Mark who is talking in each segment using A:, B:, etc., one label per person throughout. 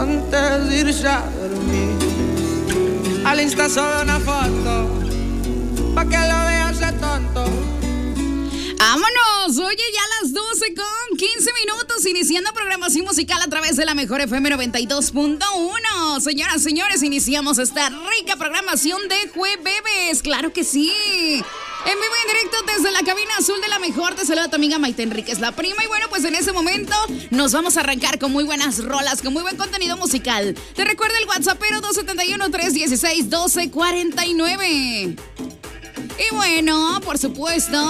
A: antes de irse a dormir. Al Insta solo una foto, pa' que lo vea ese tonto.
B: ¡Vámonos! Oye, ya las 12:15, iniciando programación musical a través de la mejor FM 92.1. Señoras, señores, iniciamos esta rica programación de jueves. ¡Claro que sí! En vivo y en directo desde la cabina azul de la mejor. Te saluda tu amiga Maite Enríquez, la prima. Y bueno, pues en ese momento nos vamos a arrancar con muy buenas rolas, con muy buen contenido musical. Te recuerdo el WhatsAppero 271-316-1249. Y bueno, por supuesto,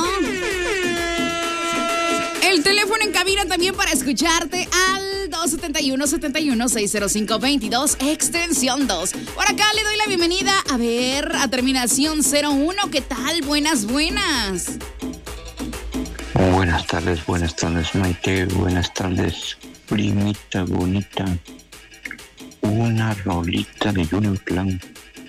B: el teléfono en cabina también para escucharte al 271-71-605-22, extensión 2. Por acá le doy la bienvenida, a ver, a terminación 01. ¿Qué tal? Buenas.
C: Buenas tardes, Maite. Buenas tardes, primita bonita. Una rolita de Junior Clan.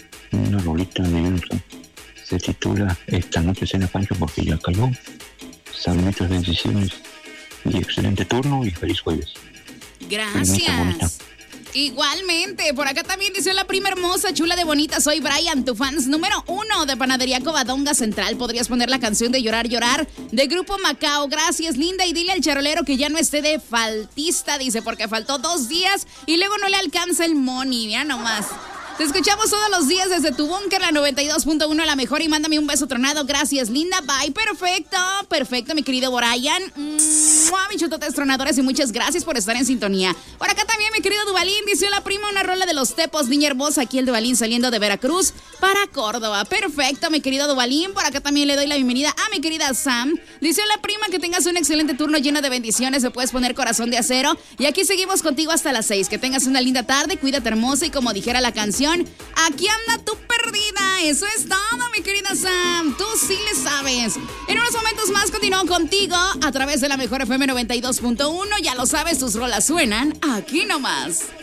C: Se titula Esta noche cena Pancho porque ya cayó. Saludos, bendiciones y excelente turno y feliz jueves.
B: Gracias. Igualmente, por acá también dice la prima hermosa, chula de bonita, soy Brian, tu fans número 1 de Panadería Covadonga Central. Podrías poner la canción de Llorar, de Grupo Macao. Gracias, linda, y dile al charolero que ya no esté de faltista, dice, porque faltó 2 días y luego no le alcanza el money, ya nomás. Te escuchamos todos los días desde tu búnker, la 92.1, la mejor, y mándame un beso tronado. Gracias, linda. Bye. Perfecto, mi querido Brian. Mi chutotes tronadores, y muchas gracias por estar en sintonía. Por acá también, mi querido Duvalín, dice la prima, una rola de los Tepos, niña hermosa. Aquí el Duvalín saliendo de Veracruz para Córdoba. Perfecto, mi querido Duvalín. Por acá también le doy la bienvenida a mi querida Sam. Dice la prima que tengas un excelente turno lleno de bendiciones. Se puedes poner corazón de acero. Y aquí seguimos contigo hasta las 6. Que tengas una linda tarde, cuídate hermosa, y como dijera la canción, aquí anda tu perdida. Eso es todo, mi querida Sam. Tú sí le sabes. En unos momentos más continúo contigo a través de la mejor FM 92.1. Ya lo sabes, tus rolas suenan aquí nomás.